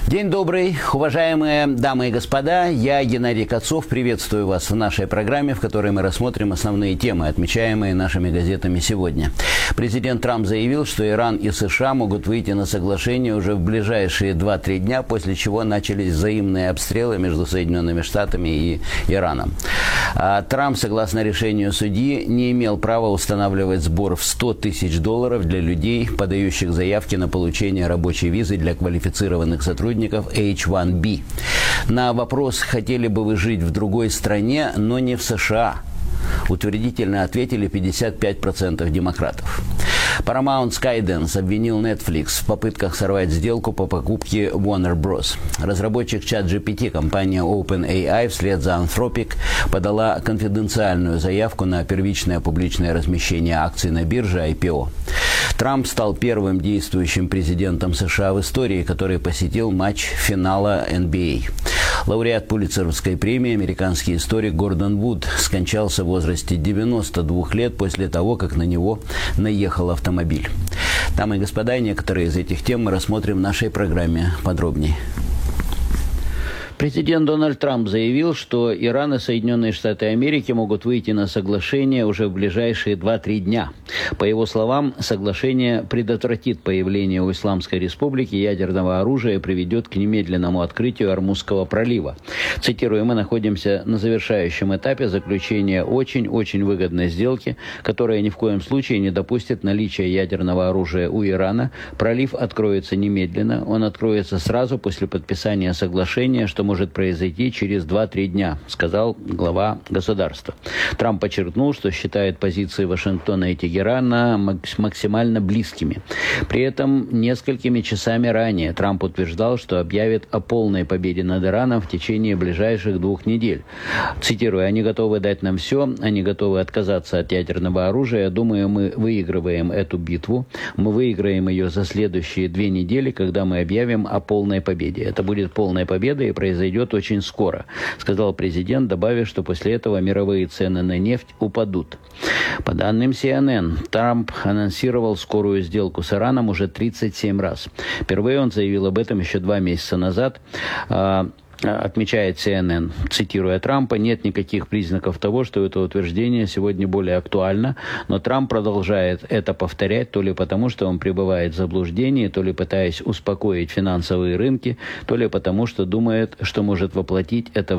День добрый, уважаемые дамы и господа. Я, Геннадий Кацов, приветствую вас в нашей программе, в которой мы рассмотрим основные темы, отмечаемые нашими газетами сегодня. Президент Трамп заявил, что Иран и США могут выйти на соглашение уже в ближайшие 2-3 дня, после чего начались взаимные обстрелы между Соединенными Штатами и Ираном. Трамп, согласно решению судьи, не имел права устанавливать сбор в $100 тысяч для людей, подающих заявки на получение рабочей визы для квалифицированных сотрудников H-1B. На вопрос, хотели бы вы жить в другой стране, но не в США, утвердительно ответили 55% демократов. Paramount Skydance обвинил Netflix в попытках сорвать сделку по покупке Warner Bros. Разработчик ChatGPT, компания OpenAI, вслед за Anthropic, подала конфиденциальную заявку на первичное публичное размещение акций на бирже IPO. Трамп стал первым действующим президентом США в истории, который посетил матч финала NBA. Лауреат Пулитцеровской премии, американский историк Гордон Вуд, скончался в возрасте 92 лет после того, как на него наехал автомобиль. Дамы и господа, некоторые из этих тем мы рассмотрим в нашей программе подробнее. Президент Дональд Трамп заявил, что Иран и Соединенные Штаты Америки могут выйти на соглашение уже в ближайшие 2-3 дня. По его словам, соглашение предотвратит появление у Исламской Республики ядерного оружия и приведет к немедленному открытию Ормузского пролива. Цитирую, мы находимся на завершающем этапе заключения очень-очень выгодной сделки, которая ни в коем случае не допустит наличия ядерного оружия у Ирана. Пролив откроется немедленно. Он откроется сразу после подписания соглашения, что может произойти через 2-3 дня, сказал глава государства. Трамп подчеркнул, что считает позиции Вашингтона и Тегерана максимально близкими. При этом несколькими часами ранее Трамп утверждал, что объявит о полной победе над Ираном в течение ближайших 2 недель. Цитирую, они готовы дать нам все, они готовы отказаться от ядерного оружия. Думаю, мы выигрываем эту битву. Мы выиграем ее за следующие 2 недели, когда мы объявим о полной победе. Это будет полная победа и произойдет очень скоро, сказал президент, добавив, что после этого мировые цены на нефть упадут. По данным CNN, Трамп анонсировал скорую сделку с Ираном уже 37 раз. Впервые он заявил об этом еще 2 месяца назад. Отмечает CNN, цитируя Трампа, нет никаких признаков того, что это утверждение сегодня более актуально, но Трамп продолжает это повторять, то ли потому, что он пребывает в заблуждении, то ли пытаясь успокоить финансовые рынки, то ли потому, что думает, что может воплотить это в